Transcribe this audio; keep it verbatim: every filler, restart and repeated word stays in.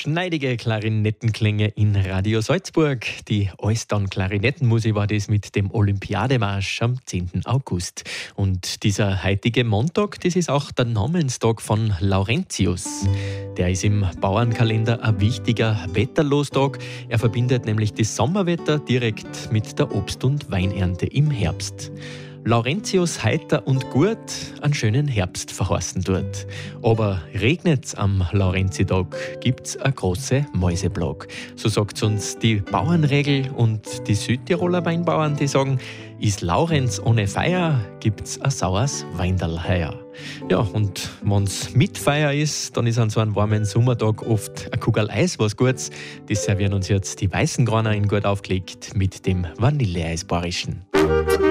Schneidige Klarinettenklänge in Radio Salzburg. Die Alstern-Klarinettenmusik war das mit dem Olympiademarsch am zehnten August. Und dieser heutige Montag, das ist auch der Namenstag von Laurentius. Der ist im Bauernkalender ein wichtiger Wetterlostag. Er verbindet nämlich das Sommerwetter direkt mit der Obst- und Weinernte im Herbst. Laurentius heiter und gut, einen schönen Herbst verheißen dort. Aber regnet's am Laurentitag, gibt's eine große Mäuseplag. So sagt's uns die Bauernregel und die Südtiroler Weinbauern, die sagen, ist Laurenz ohne Feier, gibt's ein saures Weinderl heuer. Ja, und wenn's mit Feier ist, dann ist an so einem warmen Sommertag oft eine Kugel Eis was Gutes. Das servieren uns jetzt die Weißengraner in gut aufgelegt mit dem Vanilleeis bayerischen.